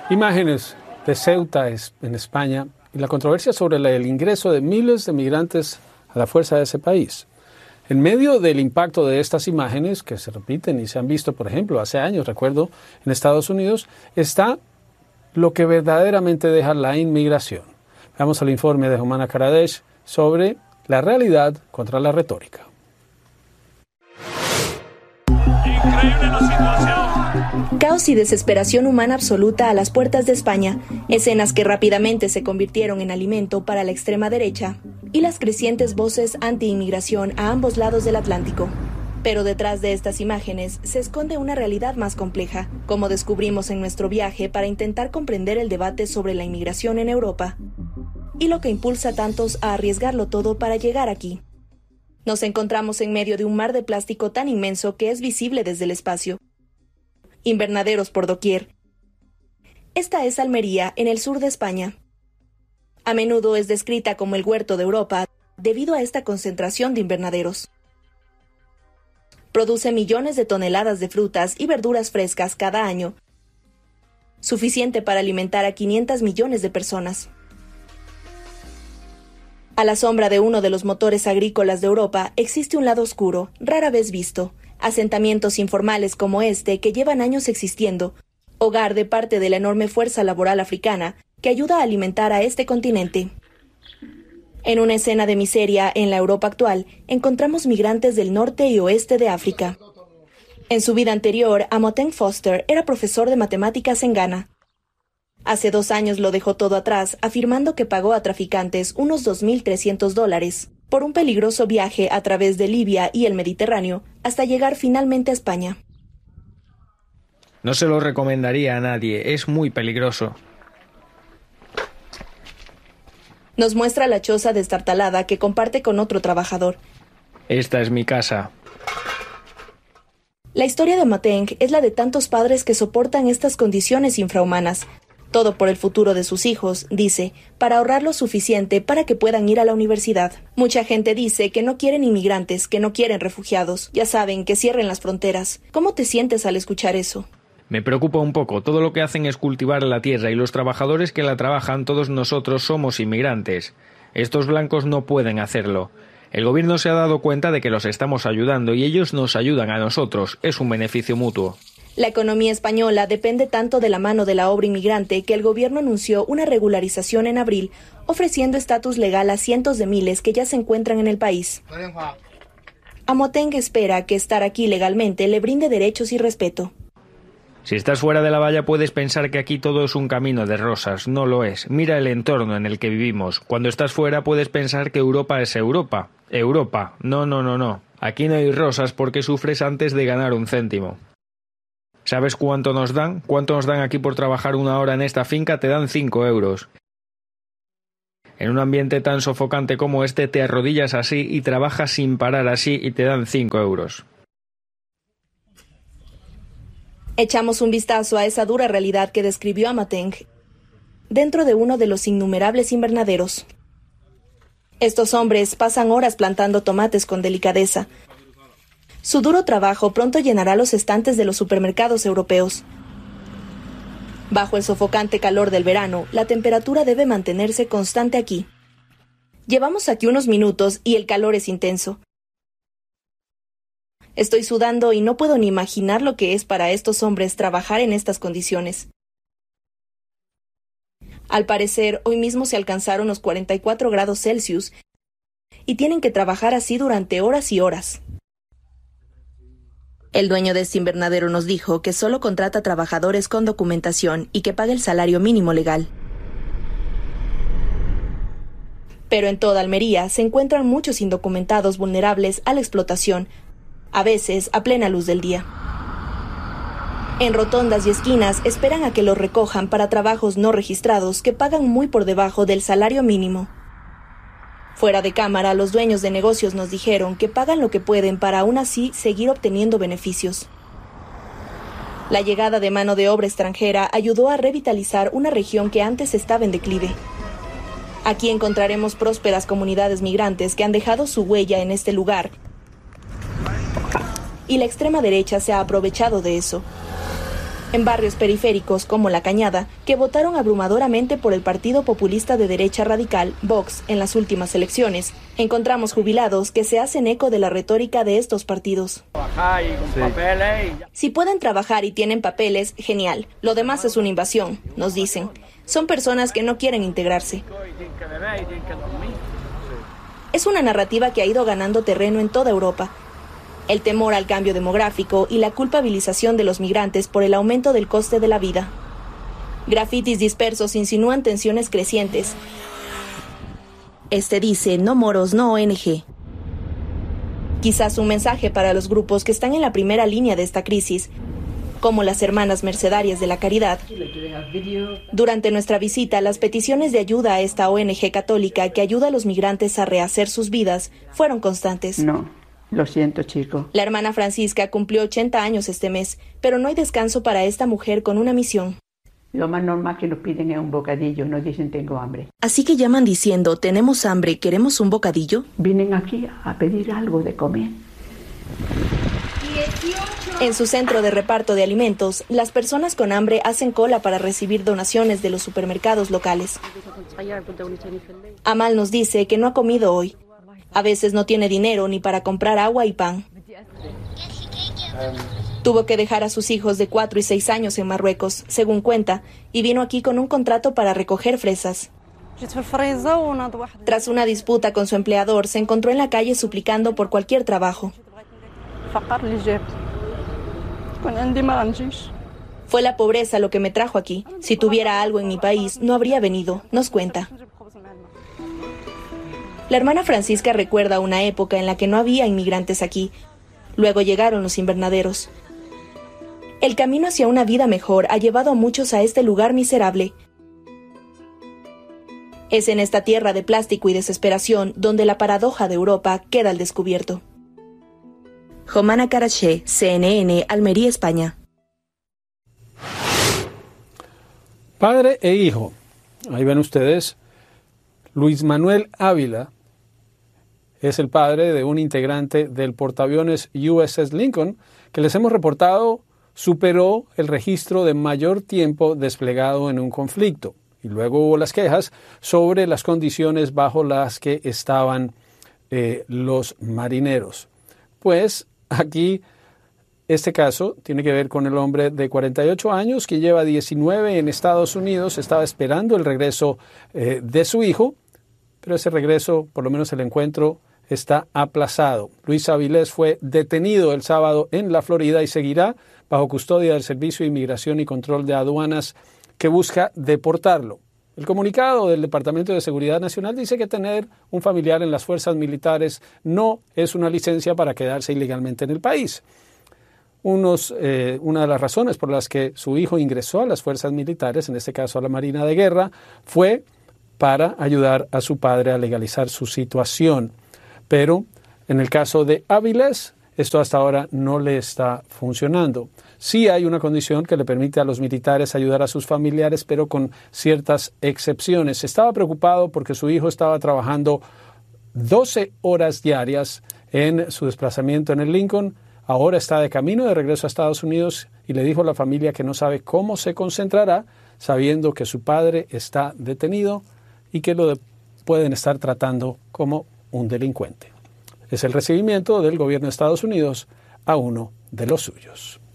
Imágenes de Ceuta en España y la controversia sobre el ingreso de miles de migrantes a la fuerza de ese país. En medio del impacto de estas imágenes, que se repiten y se han visto, por ejemplo, hace años, recuerdo, en Estados Unidos, está lo que verdaderamente deja la inmigración. Veamos el informe de Humana Karadesh sobre la realidad contra la retórica. Increíble la situación. Caos y desesperación humana absoluta a las puertas de España, escenas que rápidamente se convirtieron en alimento para la extrema derecha y las crecientes voces anti-inmigración a ambos lados del Atlántico. Pero detrás de estas imágenes se esconde una realidad más compleja, como descubrimos en nuestro viaje para intentar comprender el debate sobre la inmigración en Europa y lo que impulsa a tantos a arriesgarlo todo para llegar aquí. Nos encontramos en medio de un mar de plástico tan inmenso que es visible desde el espacio. Invernaderos por doquier. Esta es Almería, en el sur de España. A menudo es descrita como el huerto de Europa debido a esta concentración de invernaderos. Produce millones de toneladas de frutas y verduras frescas cada año, suficiente para alimentar a 500 millones de personas. A la sombra de uno de los motores agrícolas de Europa existe un lado oscuro, rara vez visto. Asentamientos informales como este que llevan años existiendo, hogar de parte de la enorme fuerza laboral africana que ayuda a alimentar a este continente. En una escena de miseria en la Europa actual, encontramos migrantes del norte y oeste de África. En su vida anterior, Amoten Foster era profesor de matemáticas en Ghana. Hace 2 años lo dejó todo atrás, afirmando que pagó a traficantes unos $2.300 por un peligroso viaje a través de Libia y el Mediterráneo hasta llegar finalmente a España. No se lo recomendaría a nadie, es muy peligroso. Nos muestra la choza destartalada que comparte con otro trabajador. Esta es mi casa. La historia de Mateng es la de tantos padres que soportan estas condiciones infrahumanas. Todo por el futuro de sus hijos, dice, para ahorrar lo suficiente para que puedan ir a la universidad. Mucha gente dice que no quieren inmigrantes, que no quieren refugiados. Ya saben, que cierren las fronteras. ¿Cómo te sientes al escuchar eso? Me preocupa un poco. Todo lo que hacen es cultivar la tierra y los trabajadores que la trabajan, todos nosotros somos inmigrantes. Estos blancos no pueden hacerlo. El gobierno se ha dado cuenta de que los estamos ayudando y ellos nos ayudan a nosotros. Es un beneficio mutuo. La economía española depende tanto de la mano de la obra inmigrante que el gobierno anunció una regularización en abril, ofreciendo estatus legal a cientos de miles que ya se encuentran en el país. Amoten espera que estar aquí legalmente le brinde derechos y respeto. Si estás fuera de la valla puedes pensar que aquí todo es un camino de rosas. No lo es. Mira el entorno en el que vivimos. Cuando estás fuera puedes pensar que Europa es Europa. Europa. No. Aquí no hay rosas porque sufres antes de ganar un céntimo. ¿Sabes cuánto nos dan? ¿Cuánto nos dan aquí por trabajar 1 hora en esta finca? Te dan 5 euros. En un ambiente tan sofocante como este te arrodillas así y trabajas sin parar así y te dan 5 euros. Echamos un vistazo a esa dura realidad que describió Amateng dentro de uno de los innumerables invernaderos. Estos hombres pasan horas plantando tomates con delicadeza. Su duro trabajo pronto llenará los estantes de los supermercados europeos. Bajo el sofocante calor del verano, la temperatura debe mantenerse constante aquí. Llevamos aquí unos minutos y el calor es intenso. Estoy sudando y no puedo ni imaginar lo que es para estos hombres trabajar en estas condiciones. Al parecer, hoy mismo se alcanzaron los 44 grados Celsius y tienen que trabajar así durante horas y horas. El dueño de este invernadero nos dijo que solo contrata trabajadores con documentación y que paga el salario mínimo legal. Pero en toda Almería se encuentran muchos indocumentados vulnerables a la explotación, a veces a plena luz del día. En rotondas y esquinas esperan a que los recojan para trabajos no registrados que pagan muy por debajo del salario mínimo. Fuera de cámara, los dueños de negocios nos dijeron que pagan lo que pueden para aún así seguir obteniendo beneficios. La llegada de mano de obra extranjera ayudó a revitalizar una región que antes estaba en declive. Aquí encontraremos prósperas comunidades migrantes que han dejado su huella en este lugar, y la extrema derecha se ha aprovechado de eso. En barrios periféricos como La Cañada, que votaron abrumadoramente por el partido populista de derecha radical, Vox, en las últimas elecciones, encontramos jubilados que se hacen eco de la retórica de estos partidos. Si pueden trabajar y tienen papeles, genial. Lo demás es una invasión, nos dicen. Son personas que no quieren integrarse. Es una narrativa que ha ido ganando terreno en toda Europa. El temor al cambio demográfico y la culpabilización de los migrantes por el aumento del coste de la vida. Grafitis dispersos insinúan tensiones crecientes. Este dice, no moros, no ONG. Quizás un mensaje para los grupos que están en la primera línea de esta crisis, como las Hermanas Mercedarias de la Caridad. Durante nuestra visita, las peticiones de ayuda a esta ONG católica que ayuda a los migrantes a rehacer sus vidas fueron constantes. No, lo siento, chico. La hermana Francisca cumplió 80 años este mes, pero no hay descanso para esta mujer con una misión. Lo más normal que nos piden es un bocadillo, nos dicen tengo hambre. Así que llaman diciendo, tenemos hambre, ¿queremos un bocadillo? Vienen aquí a pedir algo de comer. En su centro de reparto de alimentos, las personas con hambre hacen cola para recibir donaciones de los supermercados locales. Amal nos dice que no ha comido hoy. A veces no tiene dinero ni para comprar agua y pan. Tuvo que dejar a sus hijos de 4 y 6 años en Marruecos, según cuenta, y vino aquí con un contrato para recoger fresas. Tras una disputa con su empleador, se encontró en la calle suplicando por cualquier trabajo. Fue la pobreza lo que me trajo aquí. Si tuviera algo en mi país, no habría venido, nos cuenta. La hermana Francisca recuerda una época en la que no había inmigrantes aquí. Luego llegaron los invernaderos. El camino hacia una vida mejor ha llevado a muchos a este lugar miserable. Es en esta tierra de plástico y desesperación donde la paradoja de Europa queda al descubierto. Jomana Caraché, CNN, Almería, España. Padre e hijo. Ahí ven ustedes. Luis Manuel Ávila es el padre de un integrante del portaaviones USS Lincoln que les hemos reportado superó el registro de mayor tiempo desplegado en un conflicto. Y luego hubo las quejas sobre las condiciones bajo las que estaban los marineros. Pues aquí este caso tiene que ver con el hombre de 48 años que lleva 19 en Estados Unidos, estaba esperando el regreso de su hijo, pero ese regreso, por lo menos el encuentro, está aplazado. Luis Avilés fue detenido el sábado en la Florida y seguirá bajo custodia del Servicio de Inmigración y Control de Aduanas que busca deportarlo. El comunicado del Departamento de Seguridad Nacional dice que tener un familiar en las fuerzas militares no es una licencia para quedarse ilegalmente en el país. Una de las razones por las que su hijo ingresó a las fuerzas militares, en este caso a la Marina de Guerra, fue para ayudar a su padre a legalizar su situación. Pero en el caso de Avilés, esto hasta ahora no le está funcionando. Sí hay una condición que le permite a los militares ayudar a sus familiares, pero con ciertas excepciones. Estaba preocupado porque su hijo estaba trabajando 12 horas diarias en su desplazamiento en el Lincoln. Ahora está de camino de regreso a Estados Unidos y le dijo a la familia que no sabe cómo se concentrará, sabiendo que su padre está detenido y que lo pueden estar tratando como un delincuente. Es el recibimiento del gobierno de Estados Unidos a uno de los suyos.